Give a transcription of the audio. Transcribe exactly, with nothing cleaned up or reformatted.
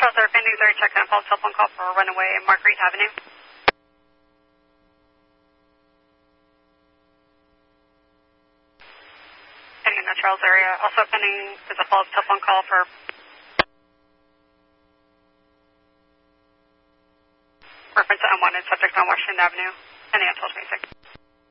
Charles Air, pending thirty, check on false telephone call for a runaway in Marguerite Avenue. Pending in the Charles area. Also pending is a false telephone call for reference to unwanted subject on Washington Avenue. Pending until twenty-six.